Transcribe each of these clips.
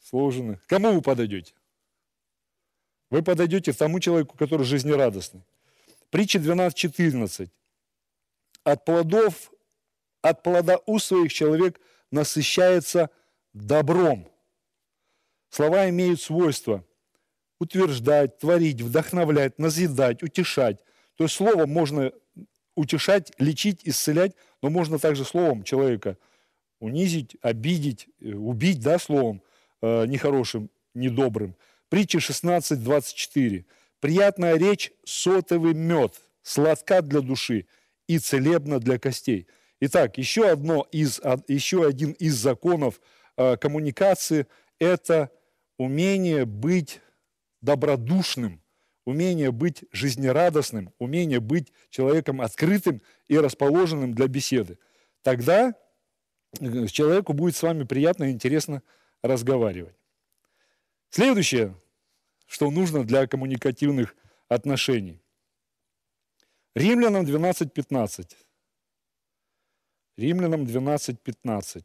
сложены. Кому вы подойдете? Вы подойдете тому человеку, который жизнерадостный. Притча 12:14. От плода уст своих человек насыщается добром. Слова имеют свойство утверждать, творить, вдохновлять, назидать, утешать. То есть словом можно утешать, лечить, исцелять, но можно также словом человека унизить, обидеть, убить, да, словом нехорошим, недобрым. Притча 16:24. Приятная речь – сотовый мед, сладка для души и целебна для костей. Итак, еще один из законов коммуникации – это умение быть добродушным, умение быть жизнерадостным, умение быть человеком открытым и расположенным для беседы. Тогда человеку будет с вами приятно и интересно разговаривать. Следующее, что нужно для коммуникативных отношений. Римлянам 12:15. Римлянам 12:15.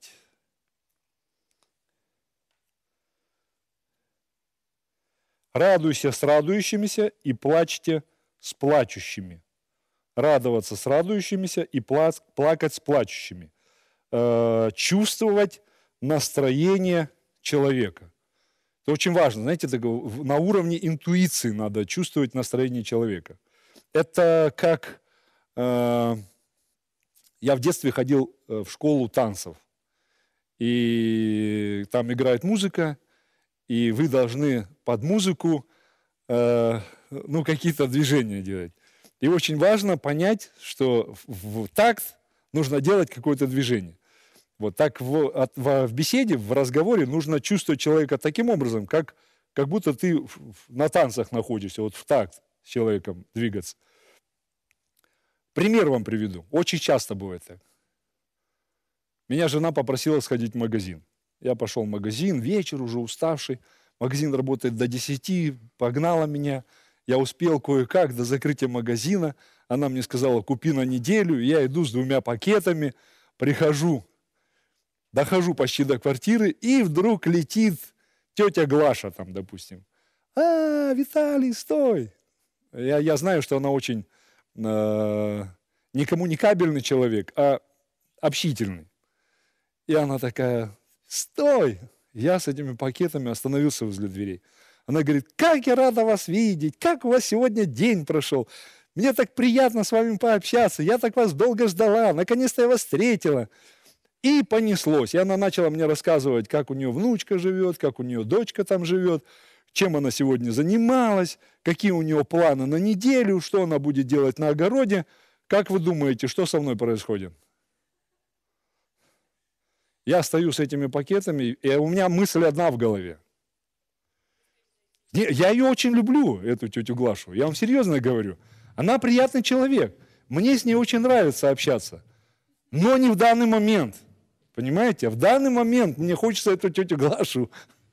Радуйся с радующимися и плачьте с плачущими. Радоваться с радующимися и плакать с плачущими. Чувствовать настроение человека. Это очень важно. Знаете, на уровне интуиции надо чувствовать настроение человека. Это как... Я в детстве ходил в школу танцев. И там играет музыка, и вы должны под музыку какие-то движения делать. И очень важно понять, что в такт нужно делать какое-то движение. Вот так в беседе, в разговоре нужно чувствовать человека таким образом, как будто ты на танцах находишься, вот в такт с человеком двигаться. Пример вам приведу. Очень часто бывает так. Меня жена попросила сходить в магазин. Я пошел в магазин, вечер уже уставший. Магазин работает до 10, погнала меня. Я успел кое-как до закрытия магазина. Она мне сказала, купи на неделю. Я иду с 2 пакетами, дохожу почти до квартиры, и вдруг летит тетя Глаша там, допустим. Виталий, стой! Я знаю, что она очень не коммуникабельный человек, а общительный. И она такая, стой! Я с этими пакетами остановился возле дверей. Она говорит, как я рада вас видеть, как у вас сегодня день прошел. Мне так приятно с вами пообщаться, я так вас долго ждала, наконец-то я вас встретила. И понеслось. И она начала мне рассказывать, как у нее внучка живет, как у нее дочка там живет, чем она сегодня занималась, какие у нее планы на неделю, что она будет делать на огороде. Как вы думаете, что со мной происходит? Я стою с этими пакетами, и у меня мысль одна в голове. Я ее очень люблю, эту тетю Глашу, я вам серьезно говорю. Она приятный человек, мне с ней очень нравится общаться, но не в данный момент. Понимаете? В данный момент мне хочется эту тетю Глашу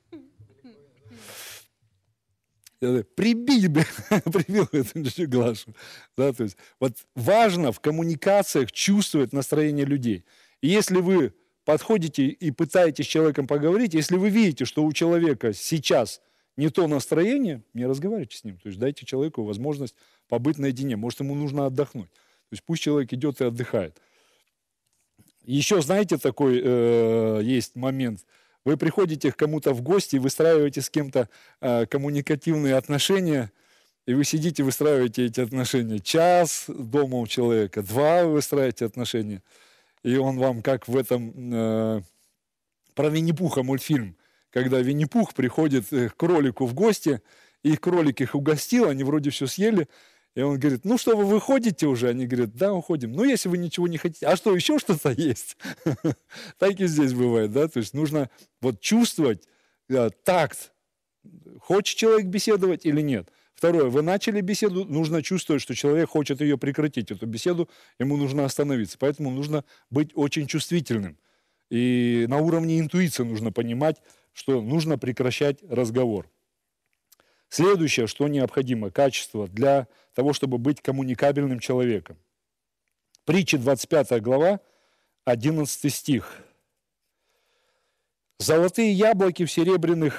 прибил эту тетю Глашу. Да, то есть, вот важно в коммуникациях чувствовать настроение людей. И если вы подходите и пытаетесь с человеком поговорить, если вы видите, что у человека сейчас не то настроение, не разговаривайте с ним. То есть дайте человеку возможность побыть наедине. Может, ему нужно отдохнуть. То есть пусть человек идет и отдыхает. Еще, знаете, такой есть момент. Вы приходите к кому-то в гости, выстраиваете с кем-то коммуникативные отношения, и вы сидите, выстраиваете эти отношения. Час дома у человека, 2 вы выстраиваете отношения. И он вам, как в этом, про Винни-Пуха мультфильм, когда Винни-Пух приходит к кролику в гости, и кролик их угостил, они вроде все съели, и он говорит, ну что, вы выходите уже? Они говорят, да, уходим. Ну, если вы ничего не хотите. А что, еще что-то есть? Так и здесь бывает, да? То есть нужно вот чувствовать такт. Хочет человек беседовать или нет? Второе, вы начали беседу, нужно чувствовать, что человек хочет ее прекратить, эту беседу, ему нужно остановиться. Поэтому нужно быть очень чувствительным. И на уровне интуиции нужно понимать, что нужно прекращать разговор. Следующее, что необходимо, качество для того, чтобы быть коммуникабельным человеком. Притча 25 глава, 11 стих. «Золотые яблоки в серебряных